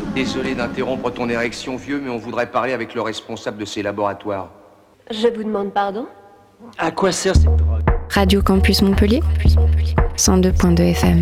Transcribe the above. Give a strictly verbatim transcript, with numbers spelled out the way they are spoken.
Désolé d'interrompre ton érection, vieux, mais on voudrait parler avec le responsable de ces laboratoires. Je vous demande pardon ? À quoi sert cette drogue ? Radio Campus Montpellier, cent deux point deux F M.